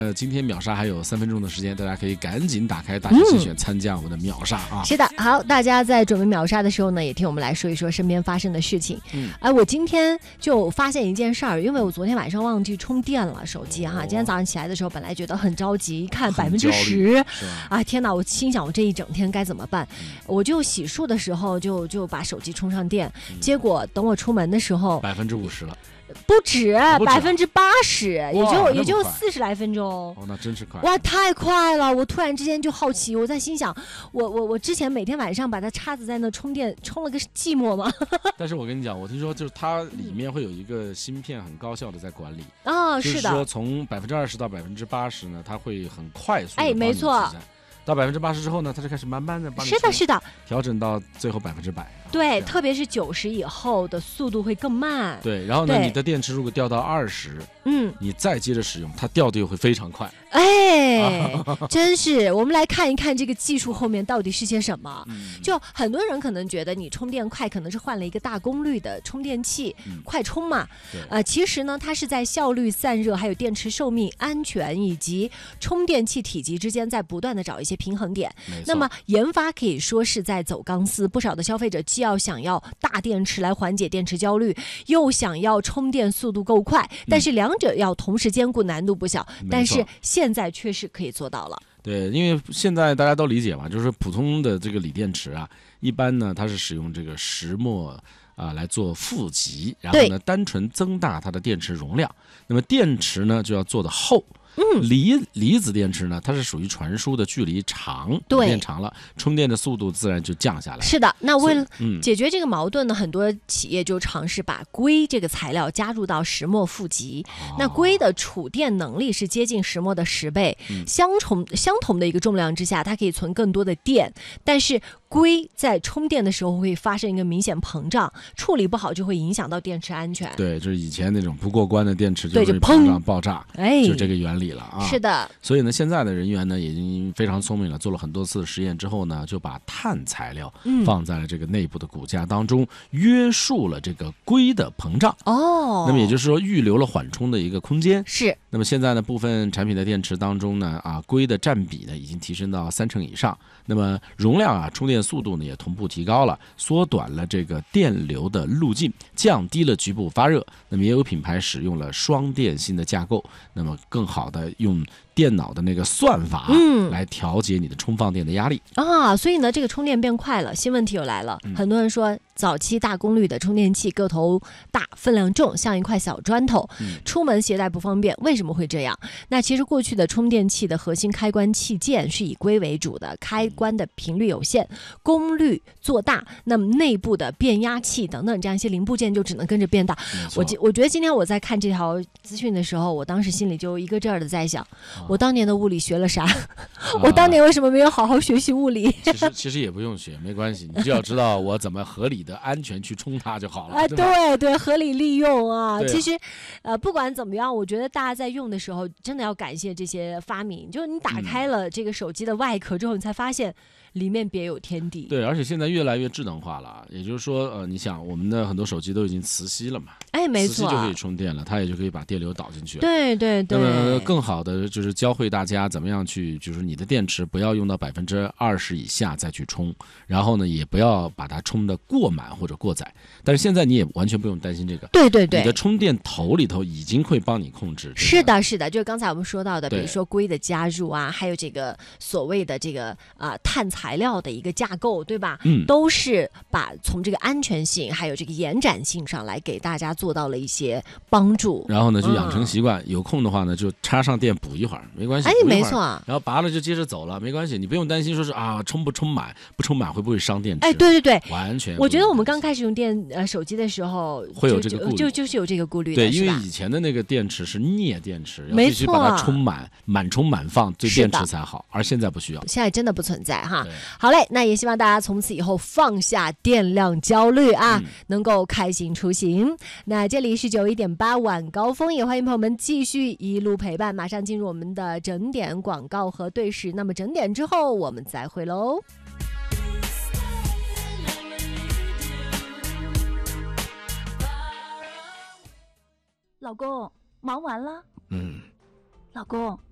今天秒杀还有3分钟的时间，大家可以赶紧打开大学精选参加我们的秒杀啊！ 是的，好，大家在准备秒杀的时候呢，也听我们来说一说身边发生的事情。我今天就发现一件事儿，因为我昨天晚上忘记充电了手机哈，今天早上起来的时候本来觉得很着急，看10%，啊天哪！我心想我这一整天该怎么办？我就洗漱的时候就把手机充上电，结果等我出门的时候 50%了。 不止80%，也就40来分钟。 哦，那真是快！ 哇，太快了！我突然之间就好奇，我在心想，我之前每天晚上把它插子在那充电，充了个寂寞吗？ 但是我跟你讲，我听说就是它里面会有一个芯片很高效的在管理是的， 就是说从20%到80%呢，它会很快速。 没错。 到80%之后呢，它就开始慢慢的帮你是的调整到最后100%。 对，特别是90以后的速度会更慢。 对，然后呢，你的电池如果掉到20，你再接着使用，它掉的又会非常快。 真是，我们来看一看这个技术后面到底是些什么。就很多人可能觉得你充电快，可能是换了一个大功率的充电器，快充嘛。其实呢，它是在效率、散热、还有电池寿命、安全以及充电器体积之间在不断的找一些平衡点。那么研发可以说是在走钢丝，不少的消费者既要想要大电池来缓解电池焦虑，又想要充电速度够快，但是两者要同时兼顾，难度不小。但是现在确实可以做到了。 对，因为现在大家都理解嘛，就是普通的这个锂电池啊，一般呢它是使用这个石墨来做负极，然后呢单纯增大它的电池容量。那么电池呢就要做的厚。离子电池呢，它是属于传输的距离长，变长了，充电的速度自然就降下来。 是的，那为了解决这个矛盾呢，很多企业就尝试把硅这个材料加入到石墨负极。那硅的储电能力是接近石墨的10倍，相同的一个重量之下，它可以存更多的电，但是硅在充电的时候会发生一个明显膨胀，处理不好就会影响到电池安全。 对，就是以前那种不过关的电池就会膨胀爆炸，就这个原理了啊。 是的。 所以呢，现在的人员呢已经非常聪明了，做了很多次的实验之后呢，就把碳材料放在了这个内部的骨架当中，约束了这个硅的膨胀。那么也就是说预留了缓冲的一个空间。 是。 那么现在呢，部分产品的电池当中呢，硅的占比呢已经提升到30%以上。那么容量充电速度呢也同步提高了，缩短了这个电流的路径，降低了局部发热。那么也有品牌使用了双电芯的架构，那么更好的用电脑的那个算法来调节你的充放电的压力所以呢，这个充电变快了。新问题又来了，很多人说早期大功率的充电器个头大，分量重，像一块小砖头，出门携带不方便。为什么会这样？那其实过去的充电器的核心开关器件是以硅为主的，开关的频率有限，功率做大，那么内部的变压器等等这样一些零部件就只能跟着变大。我觉得今天我在看这条资讯的时候，我当时心里就一个劲儿的在想，我当年的物理学了啥？我当年为什么没有好好学习物理？ 其实也不用学，没关系，你只要知道我怎么合理的、安全去充它就好了。 对，合理利用其实，不管怎么样，我觉得大家在用的时候，真的要感谢这些发明。就是你打开了这个手机的外壳之后，你才发现里面别有天地。 对，而且现在越来越智能化了，也就是说，你想我们的很多手机都已经磁吸了嘛， 没错， 磁吸就可以充电了，它也就可以把电流导进去了。 对。 那么更好的就是教会大家怎么样去，就是你的电池不要用到20%以下再去充，然后呢也不要把它充得过满或者过载。但是现在你也完全不用担心这个。 对， 你的充电头里头已经会帮你控制。 是的，就是刚才我们说到的，比如说硅的加入还有这个所谓的这个碳材料的一个架构，对吧？都是把从这个安全性还有这个延展性上来给大家做到了一些帮助。 然后呢就养成习惯，有空的话呢就插上电补一会儿，没关系。 没错。 然后拔了就接着走了，没关系，你不用担心说是充不充满会不会伤电池。 对， 完全。 我觉得我们刚开始用手机的时候会有这个顾虑， 就是有这个顾虑的。 对，因为以前的那个电池是镍电池， 没错， 必须把它充满，满充满放，对电池才好。而现在不需要， 现在真的不存在哈。好嘞，那也希望大家从此以后放下电量焦虑能够开心出行。那这里是91.8晚高峰，也欢迎朋友们继续一路陪伴。马上进入我们的整点广告和对时，那么整点之后我们再会喽。 老公，忙完了？ 老公，